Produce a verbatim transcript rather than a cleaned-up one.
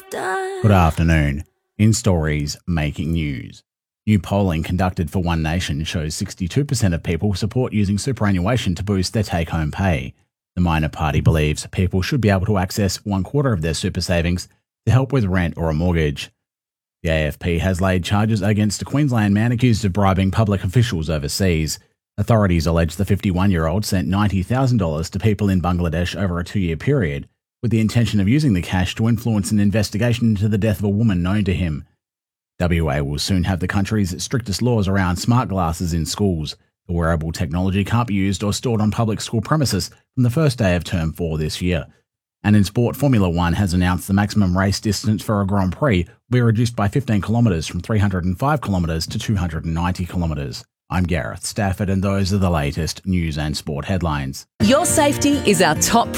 Good afternoon. In stories making news. New polling conducted for One Nation shows sixty-two percent of people support using superannuation to boost their take-home pay. The minor party believes people should be able to access one quarter of their super savings to help with rent or a mortgage. The A F P has laid charges against a Queensland man accused of bribing public officials overseas. Authorities allege the fifty-one-year-old sent ninety thousand dollars to people in Bangladesh over a two-year period, with the intention of using the cash to influence an investigation into the death of a woman known to him. W A will soon have the country's strictest laws around smart glasses in schools. The wearable technology can't be used or stored on public school premises from the first day of term four this year. And in sport, Formula One has announced the maximum race distance for a Grand Prix will be reduced by fifteen kilometres from three hundred five kilometres to two hundred ninety kilometres. I'm Gareth Stafford, and those are the latest news and sport headlines. Your safety is our top